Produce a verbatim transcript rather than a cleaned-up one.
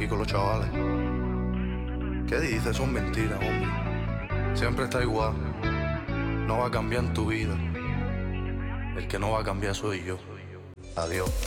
con los chavales. ¿Qué dices? Son mentiras, hombre. Siempre está igual. No va a cambiar en tu vida. El que no va a cambiar soy yo. Adiós.